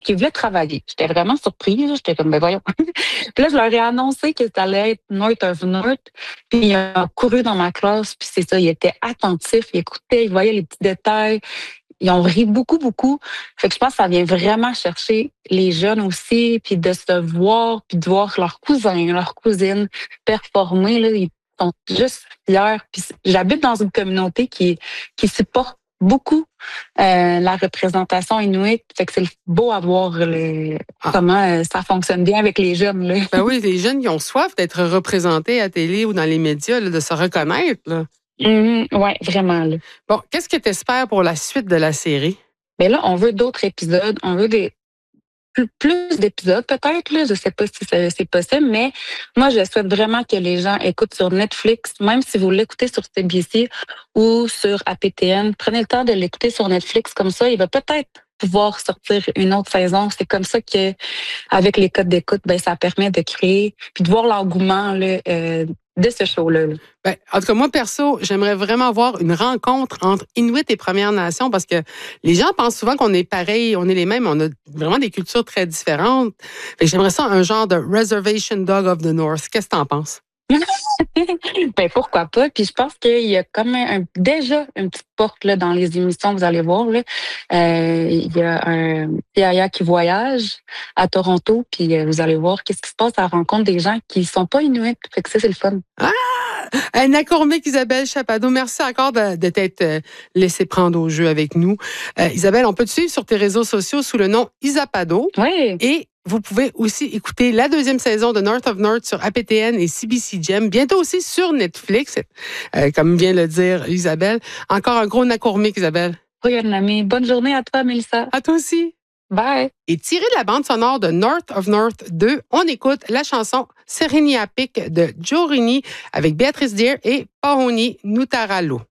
qui voulaient travailler. J'étais vraiment surprise. J'étais comme, ben voyons. Puis là, je leur ai annoncé que ça allait être North of North. Puis ils ont couru dans ma classe. Puis c'est ça, ils étaient attentifs, ils écoutaient, ils voyaient les petits détails. Ils ont ri beaucoup, beaucoup. Fait que je pense que ça vient vraiment chercher les jeunes aussi, puis de se voir, puis de voir leurs cousins, leurs cousines performer. Là, ils sont juste fiers. Puis j'habite dans une communauté qui supporte beaucoup la représentation inuit. Fait que c'est beau à voir Ah, comment ça fonctionne bien avec les jeunes. Là. ben oui, les jeunes qui ont soif d'être représentés à télé ou dans les médias, là, de se reconnaître. Là. Ouais, vraiment. Là. Bon, qu'est-ce que tu espères pour la suite de la série? Mais là, on veut d'autres épisodes, on veut des plus d'épisodes peut-être, là. Je sais pas si c'est possible, mais moi, je souhaite vraiment que les gens écoutent sur Netflix, même si vous l'écoutez sur CBC ou sur APTN. Prenez le temps de l'écouter sur Netflix, comme ça, il va peut-être pouvoir sortir une autre saison. C'est comme ça que, avec les codes d'écoute, ben, ça permet de créer, puis de voir l'engouement là, de ce show-là. Là. Ben, en tout cas, moi, perso, j'aimerais vraiment voir une rencontre entre Inuit et Premières Nations parce que les gens pensent souvent qu'on est pareil, on est les mêmes, on a vraiment des cultures très différentes. Fait que j'aimerais ça un genre de Reservation Dog of the North. Qu'est-ce que t'en penses? Ben pourquoi pas? Puis je pense qu'il y a comme déjà une petite porte là, dans les émissions, vous allez voir. Là. Il y a un Yaya qui voyage à Toronto, puis vous allez voir qu'est-ce qui se passe à la rencontre des gens qui sont pas inuits. Fait que ça, c'est le fun. Ah! Un accormique, Isabelle Chapado. Merci encore de t'être laissé prendre au jeu avec nous. Isabelle, on peut te suivre sur tes réseaux sociaux sous le nom Isapado. Oui. Et vous pouvez aussi écouter la deuxième saison de North of North sur APTN et CBC Gem. Bientôt aussi sur Netflix, comme vient le dire Isabelle. Encore un gros nacourmique, Isabelle. Oui, ami. Bonne journée à toi, Mélissa. À toi aussi. Bye. Et tiré de la bande sonore de North of North 2, on écoute la chanson Sereniapik de Joe Rini avec Béatrice Deer et Pahoni Nutaralo.